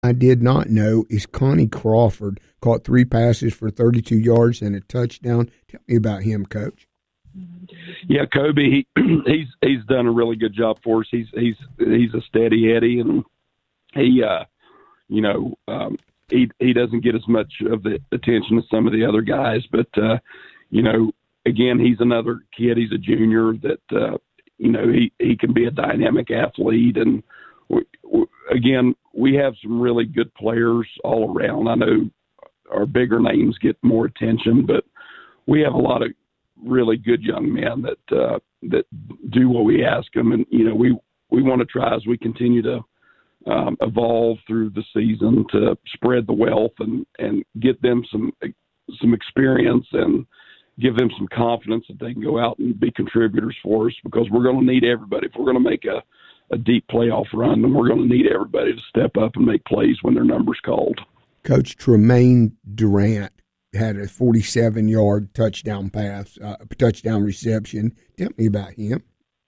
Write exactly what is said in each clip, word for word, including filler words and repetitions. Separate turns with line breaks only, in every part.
I did not know is Connie Crawford caught three passes for thirty-two yards and a touchdown. Tell me about him, Coach.
Yeah, Kobe, he, he's he's done a really good job for us. He's he's he's a steady Eddie, and he, uh, you know, um, he he doesn't get as much of the attention as some of the other guys, but uh, you know, again, he's another kid. He's a junior that uh, you know he he can be a dynamic athlete, and we, we, again, we have some really good players all around. I know our bigger names get more attention, but we have a lot of really good young men that uh, that do what we ask them, and you know we we want to try as we continue to um, evolve through the season to spread the wealth and and get them some some experience and give them some confidence that they can go out and be contributors for us, because we're going to need everybody. If we're going to make a, a deep playoff run, then we're going to need everybody to step up and make plays when their number's called.
Coach, Tremaine Durant had a forty-seven-yard touchdown pass, uh, touchdown reception. Tell me about him.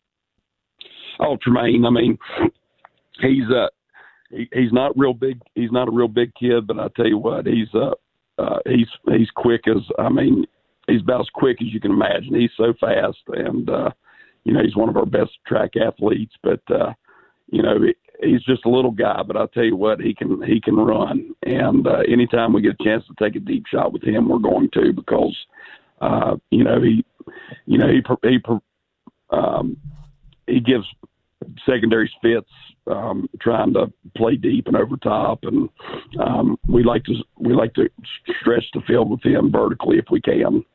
Oh, Tremaine, I mean, he's uh, he, he's not real big. He's not a real big kid, but I tell you what, he's uh, uh, he's he's quick as I mean, he's about as quick as you can imagine. He's so fast, and uh, you know, he's one of our best track athletes. But uh, you know, he, he's just a little guy. But I'll tell you what, he can he can run, and uh, anytime we get a chance to take a deep shot with him, we're going to, because uh, you know he, you know he he um, he gives secondaries fits, um, trying to play deep and over top, and um, we like to we like to stretch the field with him vertically if we can.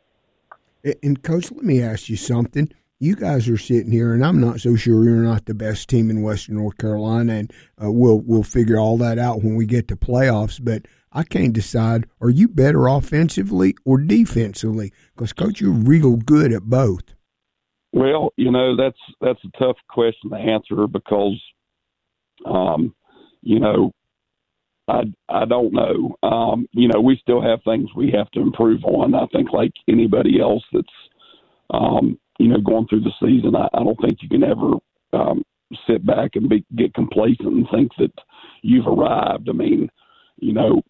And Coach, let me ask you something. You guys are sitting here, and I'm not so sure you're not the best team in Western North Carolina, and uh, we'll we'll figure all that out when we get to playoffs. But I can't decide: are you better offensively or defensively? Because Coach, you're real good at both.
Well, you know, that's that's a tough question to answer, because, um, you know, I I don't know. Um, you know, we still have things we have to improve on. I think, like anybody else that's, um, you know, going through the season, I, I don't think you can ever um, sit back and be, get complacent and think that you've arrived. I mean, you know,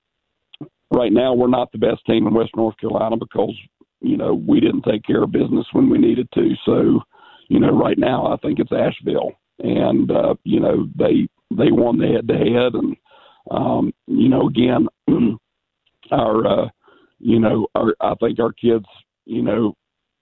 right now we're not the best team in Western North Carolina because, you know, we didn't take care of business when we needed to. So, you know, right now I think it's Asheville, and, uh, you know, they, they won the head to head. And, um, you know, again, our, uh, you know, our, I think our kids, you know,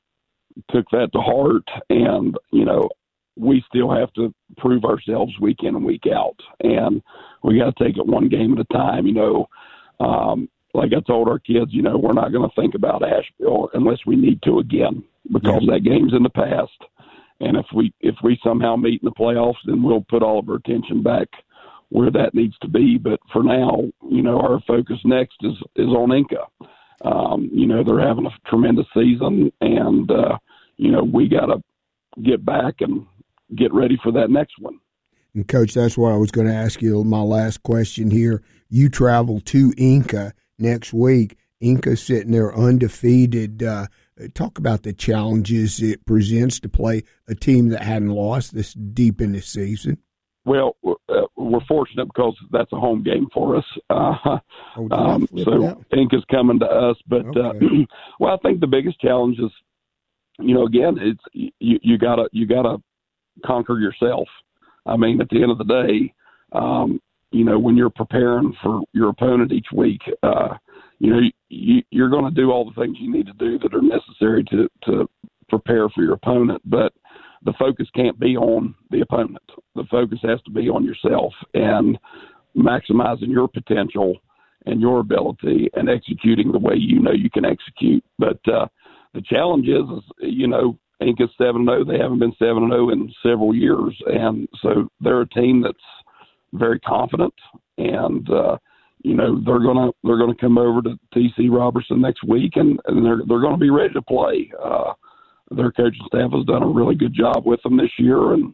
took that to heart, and, you know, we still have to prove ourselves week in and week out, and we got to take it one game at a time. You know, um, like I told our kids, you know, we're not going to think about Asheville unless we need to again, because that game's in the past. And if we if we somehow meet in the playoffs, then we'll put all of our attention back where that needs to be. But for now, you know, our focus next is is on Inca. Um, you know, they're having a tremendous season, and uh, you know, we got to get back and get ready for that next one.
And Coach, that's what I was going to ask you. My last question here: you travel to Inca next week. Inca's sitting there undefeated. Uh, talk about the challenges it presents to play a team that hadn't lost this deep in the season.
Well, uh, we're fortunate because that's a home game for us. Uh,
oh,
um, so Inca's coming to us. But,
okay.
uh, well, I think the biggest challenge is, you know, again, it's you, you gotta you gotta conquer yourself. I mean, at the end of the day, um, you know, when you're preparing for your opponent each week, uh, you know, you, you're going to do all the things you need to do that are necessary to, to prepare for your opponent. But the focus can't be on the opponent. The focus has to be on yourself and maximizing your potential and your ability and executing the way you know you can execute. But uh, the challenge is, is, you know, Inca's seven and oh. They haven't been seven and oh in several years. And so they're a team that's very confident, and uh, you know they're gonna they're gonna come over to T C Robertson next week, and, and they're they're gonna be ready to play. Uh, their coaching staff has done a really good job with them this year, and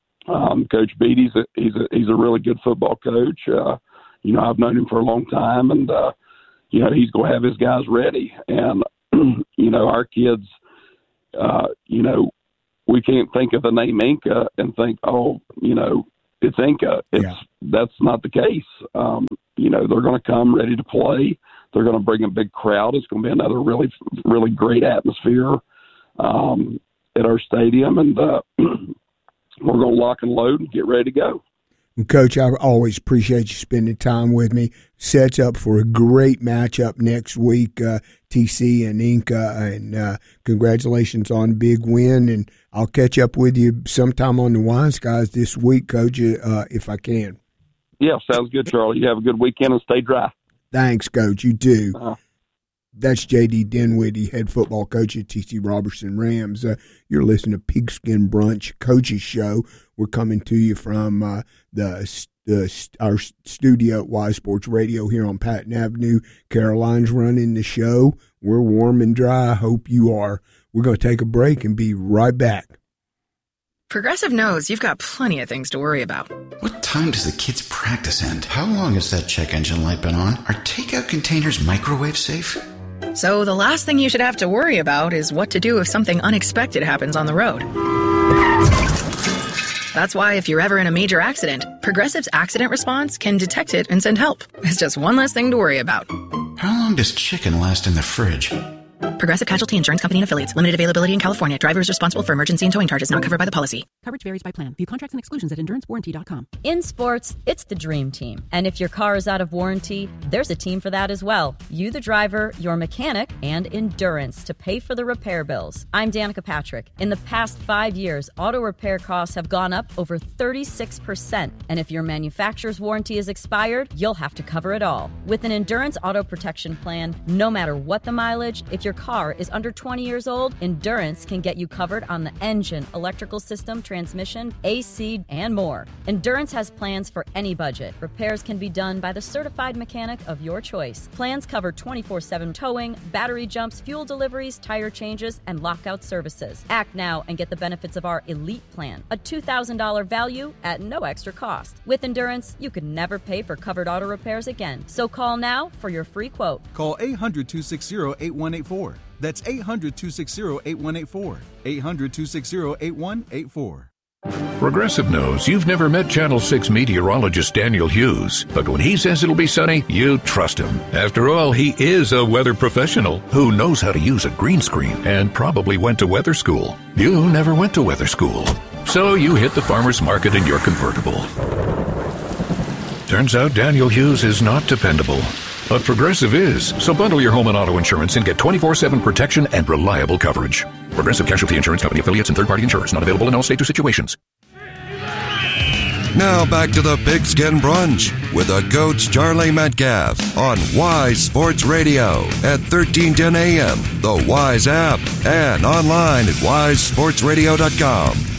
um, Coach Beatty's a, he's a he's a really good football coach. Uh, you know, I've known him for a long time, and uh, you know he's gonna have his guys ready, and you know our kids, uh, you know we can't think of the name Inca and think, oh, you know. it's Inca. It's
yeah.
That's not the case. Um, you know, they're going to come ready to play. They're going to bring a big crowd. It's going to be another really, really great atmosphere um, at our stadium, and uh, we're going to lock and load and get ready to go.
And Coach, I always appreciate you spending time with me. Sets up for a great matchup next week, uh, T C and Inca, and uh, congratulations on a big win. And I'll catch up with you sometime on the Wise Guys this week, Coach, uh, if I can.
Yeah, sounds good, Charlie. You have a good weekend and stay dry.
Thanks, Coach. You too.
Uh-huh.
That's J D Dinwiddie, head football coach at T C Robertson Rams. Uh, you're listening to Pigskin Brunch Coaches Show. We're coming to you from uh, the, the our studio at Y Sports Radio here on Patton Avenue. Caroline's running the show. We're warm and dry. I hope you are. We're going to take a break and be right back.
Progressive knows you've got plenty of things to worry about.
What time does the kids' practice end? How long has that check engine light been on? Are takeout containers microwave safe?
So the last thing you should have to worry about is what to do if something unexpected happens on the road. That's why if you're ever in a major accident, Progressive's accident response can detect it and send help. It's just one less thing to worry about.
How long does chicken last in the fridge?
Progressive Casualty Insurance Company and Affiliates. Limited availability in California. Driver is responsible for emergency and towing charges not covered by the policy.
Coverage varies by plan. View contracts and exclusions at endurance warranty dot com.
In sports, it's the dream team. And if your car is out of warranty, there's a team for that as well. You, the driver, your mechanic, and Endurance to pay for the repair bills. I'm Danica Patrick. In the past five years, auto repair costs have gone up over thirty-six percent. And if your manufacturer's warranty is expired, you'll have to cover it all. With an Endurance auto protection plan, no matter what the mileage, if your car is under twenty years old, Endurance can get you covered on the engine, electrical system, transmission, A C, and more. Endurance has plans for any budget. Repairs can be done by the certified mechanic of your choice. Plans cover twenty-four seven towing, battery jumps, fuel deliveries, tire changes, and lockout services. Act now and get the benefits of our Elite Plan, a two thousand dollars value at no extra cost. With Endurance, you could never pay for covered auto repairs again. So call now for your free quote.
Call eight hundred, two six zero, eight one eight four. That's eight hundred, two six zero, eight one eight four. eight hundred, two six zero, eight one eight four.
Progressive knows you've never met Channel six meteorologist Daniel Hughes, but when he says it'll be sunny, you trust him. After all, he is a weather professional who knows how to use a green screen and probably went to weather school. You never went to weather school, so you hit the farmer's market in your convertible. Turns out Daniel Hughes is not dependable. But Progressive is, so bundle your home and auto insurance and get twenty-four seven protection and reliable coverage. Progressive Casualty Insurance Company affiliates and third-party insurers. Not available in all states or situations.
Now back to the Pigskin Brunch with the Goats Charlie Metcalf on Wise Sports Radio at thirteen ten a.m., the Wise app, and online at wise sports radio dot com.